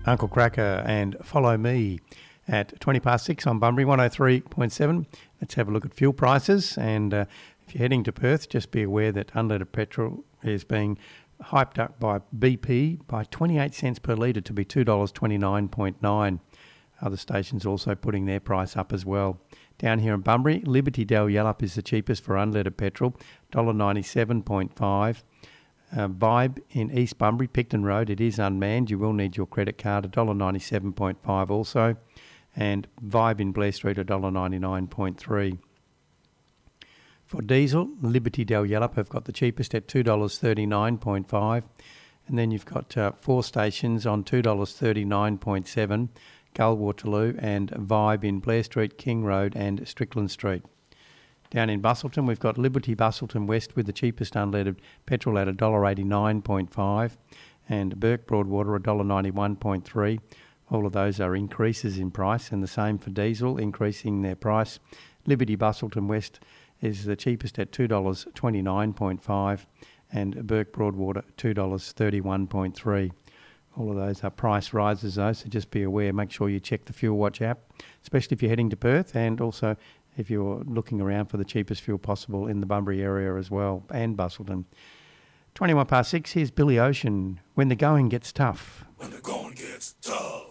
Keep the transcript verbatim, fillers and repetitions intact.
Uncle Cracker and Follow Me at twenty past six on Bunbury one oh three point seven. Let's have a look at fuel prices. And uh, if you're heading to Perth, just be aware that unleaded petrol is being hyped up by B P by twenty-eight cents per litre to be two dollars twenty-nine point nine. Other stations also putting their price up as well. Down here in Bunbury, Liberty Dell Yallop is the cheapest for unleaded petrol, one dollar ninety-seven point five. Uh, Vibe in East Bunbury, Picton Road, it is unmanned. You will need your credit card, one dollar ninety-seven point five also. And Vibe in Blair Street, one dollar ninety-nine point three. For diesel, Liberty Dell Yallop have got the cheapest at two dollars thirty-nine point five. And then you've got uh, four stations on two dollars thirty-nine point seven. Gull Waterloo and Vibe in Blair Street, King Road and Strickland Street. Down in Busselton, we've got Liberty Busselton West with the cheapest unleaded petrol at one dollar eighty-nine point five and Burke Broadwater one dollar ninety-one point three. All of those are increases in price, and the same for diesel, increasing their price. Liberty Busselton West is the cheapest at two dollars twenty-nine point five and Burke Broadwater two dollars thirty-one point three. All of those are price rises though, so just be aware. Make sure you check the Fuel Watch app, especially if you're heading to Perth, and also if you're looking around for the cheapest fuel possible in the Bunbury area as well, and Busselton. twenty-one past six, here's Billy Ocean, When the Going Gets Tough. When the going gets tough.